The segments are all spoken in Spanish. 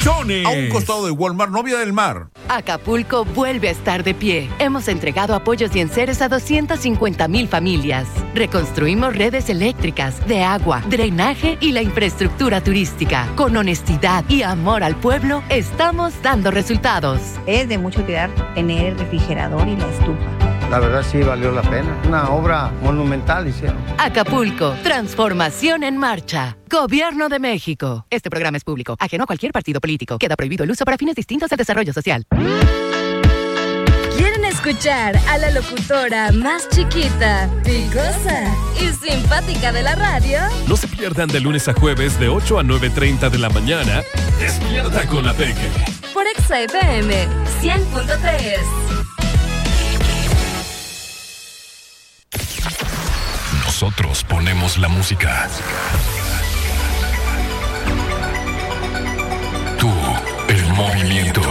A un costado de Walmart, Novia del Mar. Acapulco vuelve a estar de pie. Hemos entregado apoyos y enseres a 250,000 familias. Reconstruimos redes eléctricas, de agua, drenaje y la infraestructura turística. Con honestidad y amor al pueblo, estamos dando resultados. Es de mucha utilidad tener el refrigerador y la estufa. La verdad sí valió la pena. Una obra monumental hicieron. Acapulco, transformación en marcha. Gobierno de México. Este programa es público, ajeno a cualquier partido político. Queda prohibido el uso para fines distintos del desarrollo social. ¿Quieren escuchar a la locutora más chiquita, picosa y simpática de la radio? No se pierdan de lunes a jueves de 8 a 9:30 de la mañana. Despierta con la Peque. Por Exa FM 100.3. Nosotros ponemos la música. Tú, el movimiento.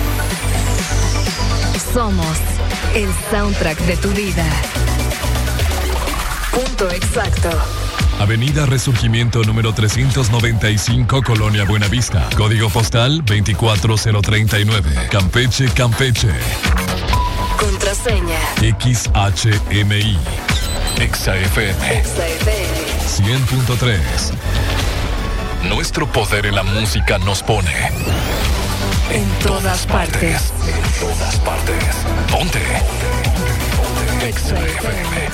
Somos el soundtrack de tu vida. Punto exacto. Avenida Resurgimiento número 395, Colonia Buenavista. Código postal 24039. Campeche, Campeche. Contraseña XHMI. Exa FM 100.3. Nuestro poder en la música nos pone en todas partes. En todas partes. Ponte. Exa FM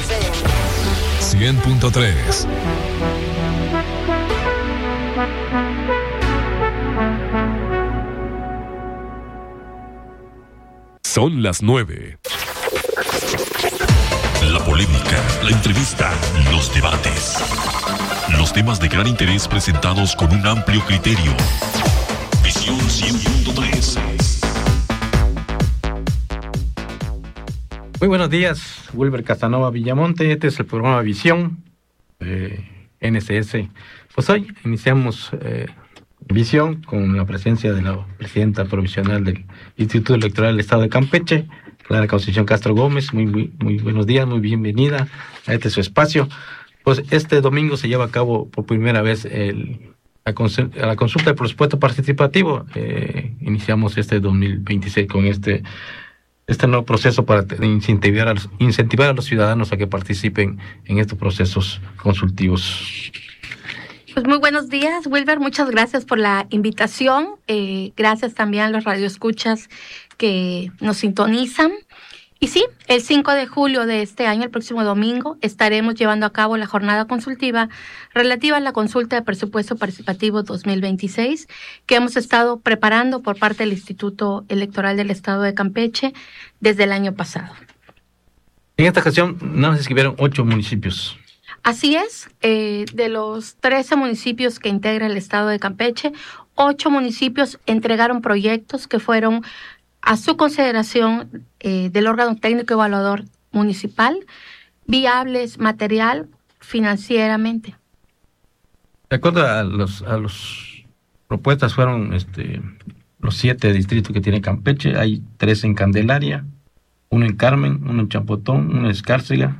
100.3. Son las 9. La polémica, la entrevista, los debates. Los temas de gran interés presentados con un amplio criterio. Visión 100.3. Muy buenos días, Wilber Casanova Villamonte. Este es el programa Visión NCS. Pues hoy iniciamos Visión con la presencia de la presidenta provisional del Instituto Electoral del Estado de Campeche, Clara Concepción Castro Gómez. Muy buenos días, muy bienvenida a este su espacio. Pues este domingo se lleva a cabo por primera vez la consulta de presupuesto participativo. Iniciamos este 2026 con este nuevo proceso para incentivar a los ciudadanos a que participen en estos procesos consultivos. Pues muy buenos días, Wilber, muchas gracias por la invitación. Gracias también a los radioescuchas que nos sintonizan. Y sí, el 5 de julio de este año, el próximo domingo, estaremos llevando a cabo la jornada consultiva relativa a la consulta de presupuesto participativo 2026 que hemos estado preparando por parte del Instituto Electoral del Estado de Campeche desde el año pasado. En esta ocasión nada más escribieron 8 municipios. Así es, de los 13 municipios que integra el Estado de Campeche, 8 municipios entregaron proyectos que fueron a su consideración del órgano técnico evaluador municipal, viables material, financieramente. De acuerdo a los propuestas fueron los 7 distritos que tiene Campeche. Hay 3 en Candelaria, 1 en Carmen, 1 en Champotón, 1 en Escárcega,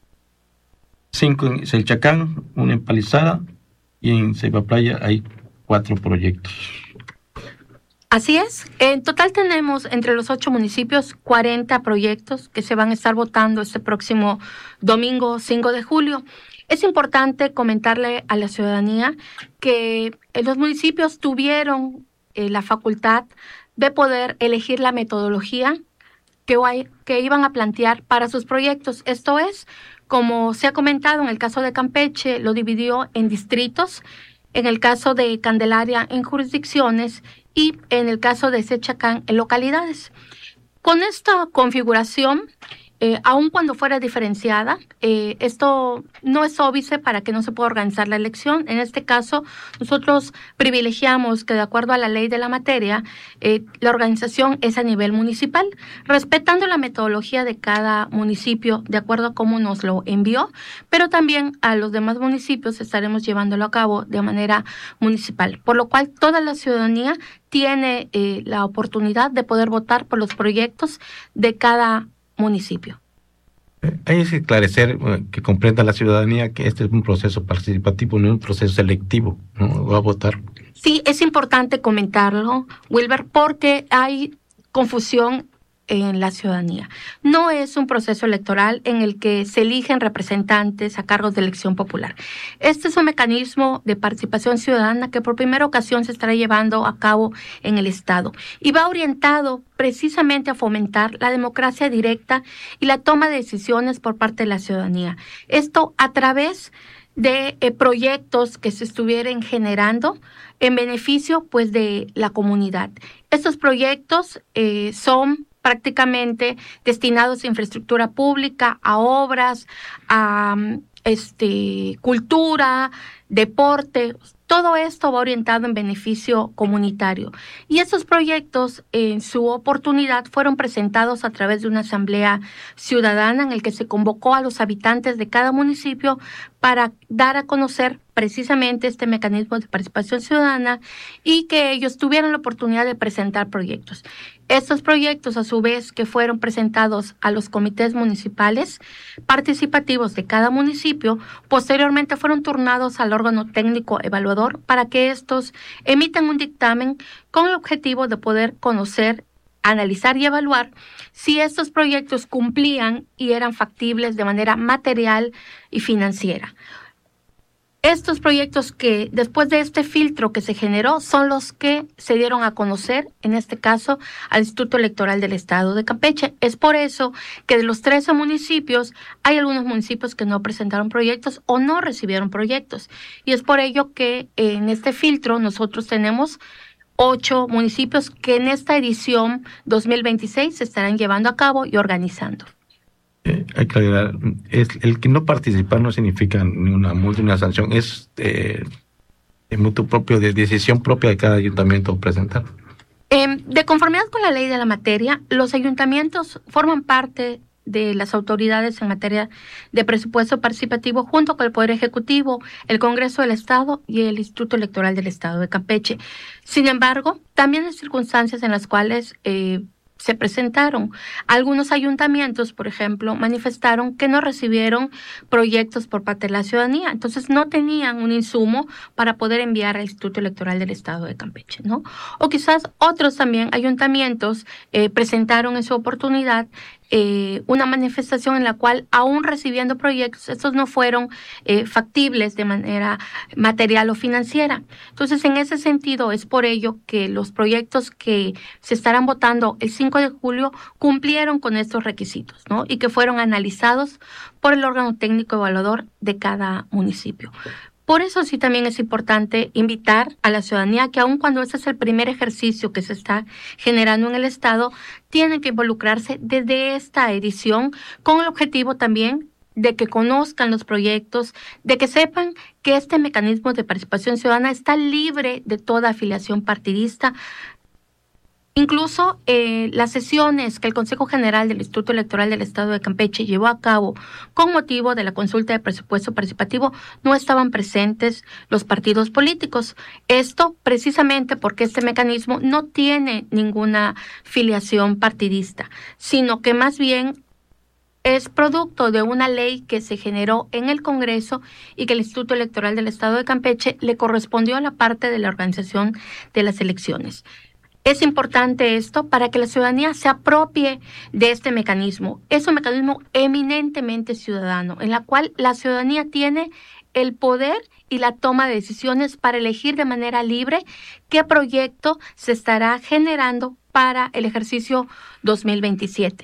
5 en Selchacán, 1 en Palizada y en Ceiba Playa hay 4 proyectos. Así es. En total tenemos entre los 8 municipios 40 proyectos que se van a estar votando este próximo domingo 5 de julio. Es importante comentarle a la ciudadanía que los municipios tuvieron la facultad de poder elegir la metodología que iban a plantear para sus proyectos. Esto es, como se ha comentado, en el caso de Campeche lo dividió en distritos, en el caso de Candelaria en jurisdicciones y en el caso de Sechacán en localidades. Con esta configuración, aun cuando fuera diferenciada, esto no es óbice para que no se pueda organizar la elección. En este caso, nosotros privilegiamos que de acuerdo a la ley de la materia, la organización es a nivel municipal, respetando la metodología de cada municipio de acuerdo a cómo nos lo envió, pero también a los demás municipios estaremos llevándolo a cabo de manera municipal, por lo cual toda la ciudadanía tiene la oportunidad de poder votar por los proyectos de cada municipio. Hay que esclarecer, que comprenda la ciudadanía que este es un proceso participativo, no es un proceso selectivo, ¿no? Va a votar. Sí, es importante comentarlo, Wilber, porque hay confusión en la ciudadanía. No es un proceso electoral en el que se eligen representantes a cargos de elección popular. Este es un mecanismo de participación ciudadana que por primera ocasión se estará llevando a cabo en el Estado y va orientado precisamente a fomentar la democracia directa y la toma de decisiones por parte de la ciudadanía. Esto a través de proyectos que se estuvieran generando en beneficio pues de la comunidad. Estos proyectos son prácticamente destinados a infraestructura pública, a obras, a cultura, deporte. Todo esto va orientado en beneficio comunitario. Y estos proyectos, en su oportunidad, fueron presentados a través de una asamblea ciudadana en el que se convocó a los habitantes de cada municipio para dar a conocer precisamente este mecanismo de participación ciudadana y que ellos tuvieran la oportunidad de presentar proyectos. Estos proyectos, a su vez, que fueron presentados a los comités municipales participativos de cada municipio, posteriormente fueron turnados al órgano técnico evaluador para que estos emitan un dictamen con el objetivo de poder conocer, analizar y evaluar si estos proyectos cumplían y eran factibles de manera material y financiera. Estos proyectos que después de este filtro que se generó son los que se dieron a conocer, en este caso, al Instituto Electoral del Estado de Campeche. Es por eso que de los 13 municipios, hay algunos municipios que no presentaron proyectos o no recibieron proyectos. Y es por ello que en este filtro nosotros tenemos 8 municipios que en esta edición 2026 se estarán llevando a cabo y organizando. Hay que agregar, el que no participar no significa ni una multa ni una sanción, es de mutuo propio, de decisión propia de cada ayuntamiento presentar. De conformidad con la ley de la materia, los ayuntamientos forman parte de las autoridades en materia de presupuesto participativo junto con el Poder Ejecutivo, el Congreso del Estado y el Instituto Electoral del Estado de Campeche. Sin embargo, también hay circunstancias en las cuales se presentaron. Algunos ayuntamientos, por ejemplo, manifestaron que no recibieron proyectos por parte de la ciudadanía, entonces no tenían un insumo para poder enviar al Instituto Electoral del Estado de Campeche, ¿no? O quizás otros también ayuntamientos presentaron en su oportunidad una manifestación en la cual, aún recibiendo proyectos, estos no fueron factibles de manera material o financiera. Entonces, en ese sentido, es por ello que los proyectos que se estarán votando el 5 de julio cumplieron con estos requisitos, ¿no? Y que fueron analizados por el órgano técnico evaluador de cada municipio. Por eso sí también es importante invitar a la ciudadanía que aun cuando este es el primer ejercicio que se está generando en el Estado, tienen que involucrarse desde esta edición con el objetivo también de que conozcan los proyectos, de que sepan que este mecanismo de participación ciudadana está libre de toda afiliación partidista. Incluso las sesiones que el Consejo General del Instituto Electoral del Estado de Campeche llevó a cabo con motivo de la consulta de presupuesto participativo no estaban presentes los partidos políticos. Esto precisamente porque este mecanismo no tiene ninguna filiación partidista, sino que más bien es producto de una ley que se generó en el Congreso y que el Instituto Electoral del Estado de Campeche le correspondió a la parte de la organización de las elecciones. Es importante esto para que la ciudadanía se apropie de este mecanismo. Es un mecanismo eminentemente ciudadano, en la cual la ciudadanía tiene el poder y la toma de decisiones para elegir de manera libre qué proyecto se estará generando para el ejercicio 2027.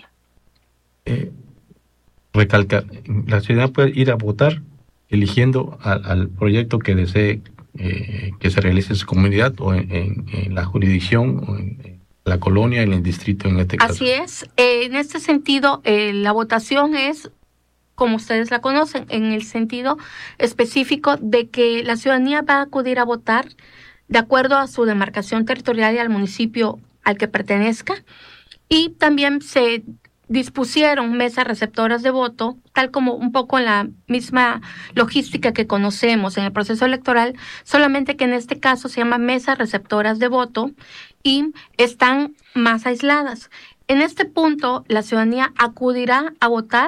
Recalcar, la ciudadanía puede ir a votar eligiendo al proyecto que desee que se realice en su comunidad o en la jurisdicción o en la colonia, en el distrito en este caso. Así es. En este sentido, la votación es, como ustedes la conocen, en el sentido específico de que la ciudadanía va a acudir a votar de acuerdo a su demarcación territorial y al municipio al que pertenezca, y también se dispusieron mesas receptoras de voto, tal como un poco en la misma logística que conocemos en el proceso electoral, solamente que en este caso se llama mesas receptoras de voto y están más aisladas. En este punto, la ciudadanía acudirá a votar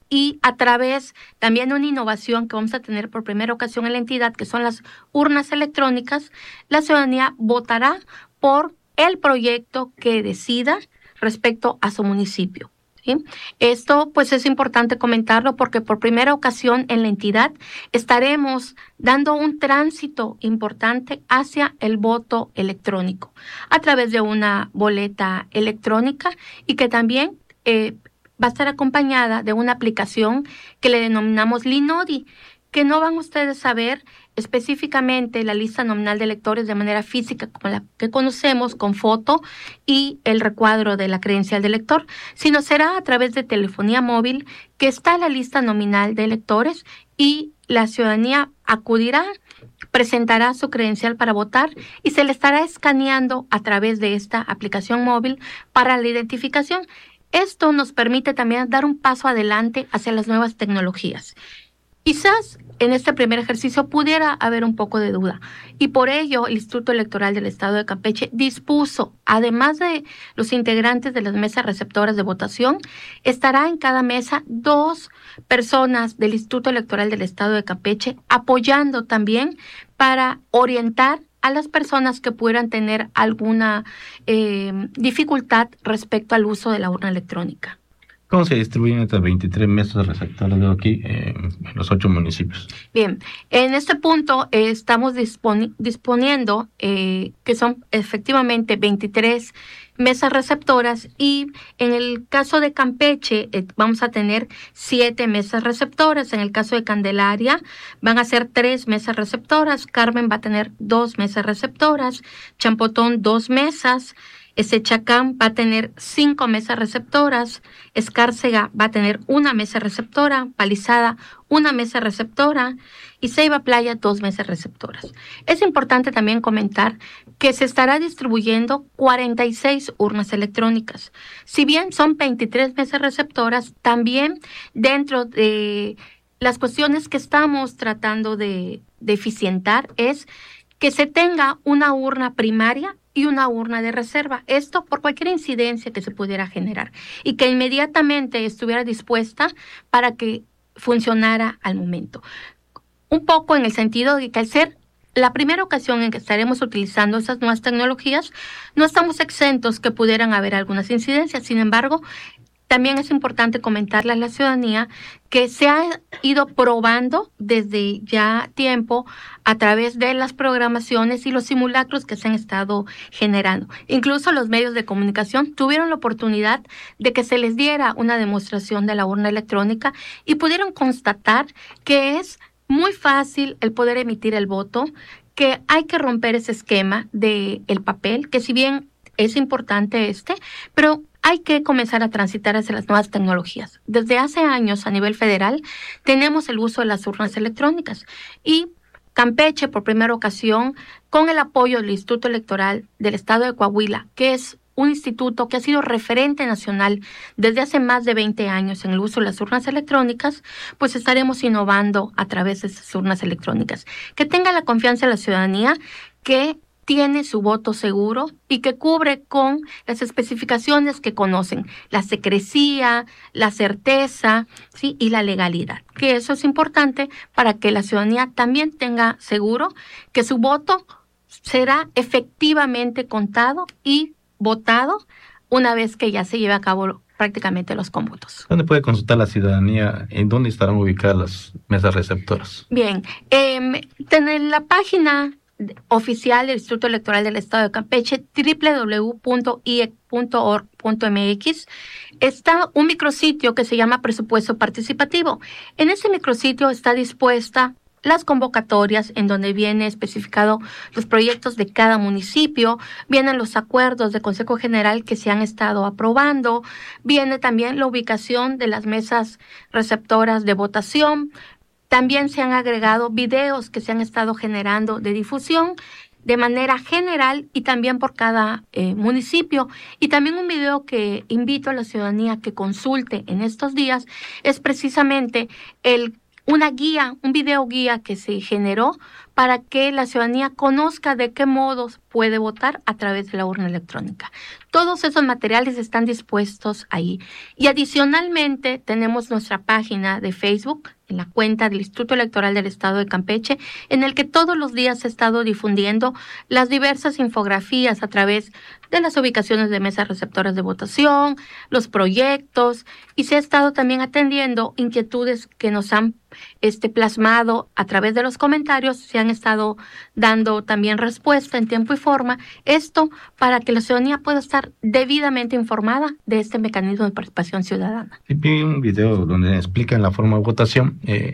y a través también de una innovación que vamos a tener por primera ocasión en la entidad, que son las urnas electrónicas, la ciudadanía votará por el proyecto que decida respecto a su municipio. ¿Sí? Esto pues es importante comentarlo porque por primera ocasión en la entidad estaremos dando un tránsito importante hacia el voto electrónico a través de una boleta electrónica y que también va a estar acompañada de una aplicación que le denominamos Linodi, que no van ustedes a ver específicamente la lista nominal de electores de manera física como la que conocemos con foto y el recuadro de la credencial de elector, sino será a través de telefonía móvil que está la lista nominal de electores y la ciudadanía acudirá, presentará su credencial para votar y se le estará escaneando a través de esta aplicación móvil para la identificación. Esto nos permite también dar un paso adelante hacia las nuevas tecnologías. Quizás en este primer ejercicio pudiera haber un poco de duda y por ello el Instituto Electoral del Estado de Campeche dispuso, además de los integrantes de las mesas receptoras de votación, estará en cada mesa 2 personas del Instituto Electoral del Estado de Campeche apoyando también para orientar a las personas que pudieran tener alguna dificultad respecto al uso de la urna electrónica. ¿Cómo se distribuyen estas 23 mesas receptoras de aquí en los 8 municipios? Bien, en este punto estamos disponiendo que son efectivamente 23 mesas receptoras y en el caso de Campeche vamos a tener 7 mesas receptoras. En el caso de Candelaria van a ser 3 mesas receptoras. Carmen va a tener 2 mesas receptoras. Champotón 2 mesas. Chacán va a tener 5 mesas receptoras, Escárcega va a tener 1 mesa receptora, Palizada 1 mesa receptora y Ceiba Playa 2 mesas receptoras. Es importante también comentar que se estará distribuyendo 46 urnas electrónicas. Si bien son 23 mesas receptoras, también dentro de las cuestiones que estamos tratando de eficientar es que se tenga una urna primaria y una urna de reserva. Esto por cualquier incidencia que se pudiera generar y que inmediatamente estuviera dispuesta para que funcionara al momento. Un poco en el sentido de que al ser la primera ocasión en que estaremos utilizando esas nuevas tecnologías, no estamos exentos que pudieran haber algunas incidencias. Sin embargo, también es importante comentarle a la ciudadanía que se ha ido probando desde ya tiempo a través de las programaciones y los simulacros que se han estado generando. Incluso los medios de comunicación tuvieron la oportunidad de que se les diera una demostración de la urna electrónica y pudieron constatar que es muy fácil el poder emitir el voto, que hay que romper ese esquema del papel, que si bien es importante pero hay que comenzar a transitar hacia las nuevas tecnologías. Desde hace años a nivel federal tenemos el uso de las urnas electrónicas y Campeche por primera ocasión con el apoyo del Instituto Electoral del Estado de Coahuila, que es un instituto que ha sido referente nacional desde hace más de 20 años en el uso de las urnas electrónicas, pues estaremos innovando a través de esas urnas electrónicas. Que tenga la confianza de la ciudadanía que tiene su voto seguro y que cubre con las especificaciones que conocen, la secrecía, la certeza, ¿sí? Y la legalidad. Que eso es importante para que la ciudadanía también tenga seguro que su voto será efectivamente contado y votado una vez que ya se lleve a cabo prácticamente los cómputos. ¿Dónde puede consultar la ciudadanía en dónde estarán ubicadas las mesas receptoras? Bien, en la página oficial del Instituto Electoral del Estado de Campeche, www.iec.org.mx, está un micrositio que se llama Presupuesto Participativo. En ese micrositio está dispuesta las convocatorias en donde viene especificado los proyectos de cada municipio, vienen los acuerdos de Consejo General que se han estado aprobando, viene también la ubicación de las mesas receptoras de votación. También se han agregado videos que se han estado generando de difusión de manera general y también por cada municipio. Y también un video que invito a la ciudadanía que consulte en estos días es precisamente una guía, un video guía que se generó para que la ciudadanía conozca de qué modos puede votar a través de la urna electrónica. Todos esos materiales están dispuestos ahí. Y adicionalmente tenemos nuestra página de Facebook, en la cuenta del Instituto Electoral del Estado de Campeche, en el que todos los días se ha estado difundiendo las diversas infografías a través de las ubicaciones de mesas receptoras de votación, los proyectos, y se ha estado también atendiendo inquietudes que nos han plasmado a través de los comentarios. Se han estado dando también respuesta en tiempo y forma, esto para que la ciudadanía pueda estar debidamente informada de este mecanismo de participación ciudadana. Vi un video donde explican la forma de votación.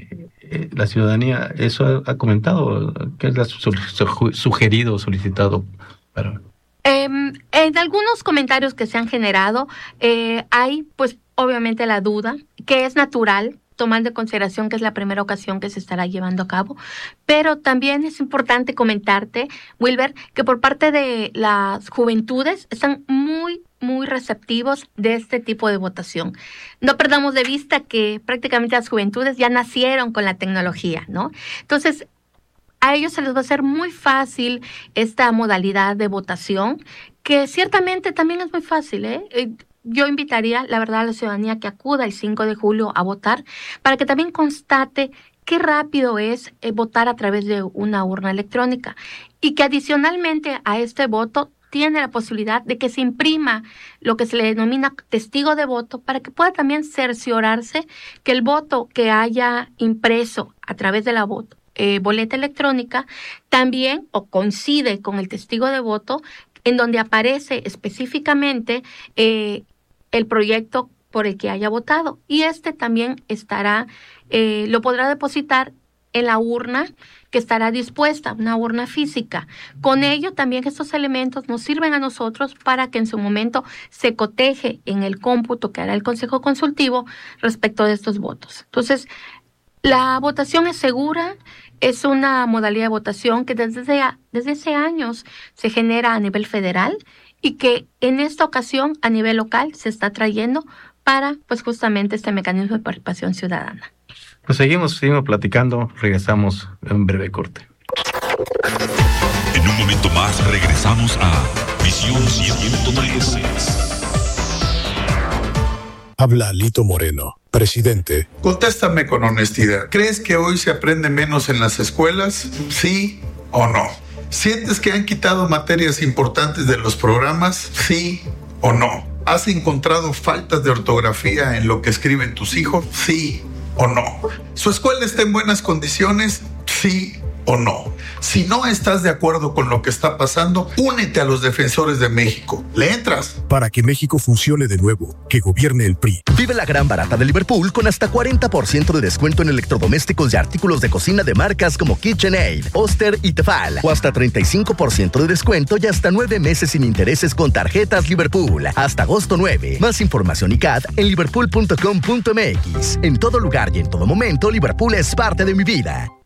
La ciudadanía, eso ha comentado, ¿qué es sugerido o solicitado para...? En algunos comentarios que se han generado, hay pues obviamente la duda, que es natural, tomando en consideración que es la primera ocasión que se estará llevando a cabo, pero también es importante comentarte, Wilber, que por parte de las juventudes están muy receptivos de este tipo de votación. No perdamos de vista que prácticamente las juventudes ya nacieron con la tecnología, ¿no? Entonces, a ellos se les va a hacer muy fácil esta modalidad de votación, que ciertamente también es muy fácil, Yo invitaría, la verdad, a la ciudadanía que acuda el 5 de julio a votar para que también constate qué rápido es votar a través de una urna electrónica y que adicionalmente a este voto tiene la posibilidad de que se imprima lo que se le denomina testigo de voto para que pueda también cerciorarse que el voto que haya impreso a través de la boleta electrónica también o coincide con el testigo de voto en donde aparece específicamente el proyecto por el que haya votado. Y también estará, lo podrá depositar en la urna que estará dispuesta, una urna física. Con ello también estos elementos nos sirven a nosotros para que en su momento se coteje en el cómputo que hará el Consejo Consultivo respecto de estos votos. Entonces, la votación es segura, es una modalidad de votación que desde hace años se genera a nivel federal y que en esta ocasión a nivel local se está trayendo para pues justamente este mecanismo de participación ciudadana. Pues seguimos platicando, regresamos en un breve corte. En un momento más regresamos a Visión 103. Habla Lito Moreno, presidente. Contéstame con honestidad. ¿Crees que hoy se aprende menos en las escuelas? ¿Sí o no? ¿Sientes que han quitado materias importantes de los programas? ¿Sí o no? ¿Has encontrado faltas de ortografía en lo que escriben tus hijos? ¿Sí o no? ¿Su escuela está en buenas condiciones? ¿Sí o no? Si no estás de acuerdo con lo que está pasando, únete a los defensores de México. ¿Le entras? Para que México funcione de nuevo, que gobierne el PRI. Vive la gran barata de Liverpool con hasta 40% de descuento en electrodomésticos y artículos de cocina de marcas como KitchenAid, Oster y Tefal. O hasta 35% de descuento y hasta 9 meses sin intereses con tarjetas Liverpool. Hasta agosto 9. Más información y CAT en liverpool.com.mx. En todo lugar y en todo momento, Liverpool es parte de mi vida.